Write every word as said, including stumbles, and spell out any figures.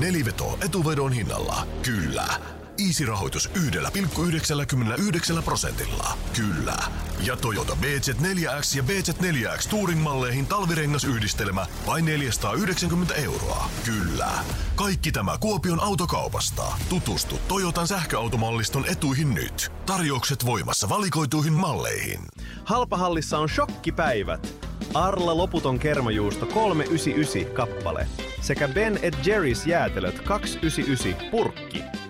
Neliveto etuvedon hinnalla. Kyllä. Easy-rahoitus yhdellä pilkku yhdeksänkymmentäyhdeksän prosentilla. Kyllä. Ja Toyota B Z neljä X ja B Z neljä X Touring-malleihin talvirengasyhdistelmä vain neljäsataayhdeksänkymmentä euroa. Kyllä. Kaikki tämä Kuopion autokaupasta. Tutustu Toyotan sähköautomalliston etuihin nyt. Tarjoukset voimassa valikoituihin malleihin. Halpahallissa on shokkipäivät. Arla loputon kermajuusto kolmesataayhdeksänkymmentäyhdeksän kappale sekä Ben et Jerry's jäätelöt kaksisataayhdeksänkymmentäyhdeksän purkki.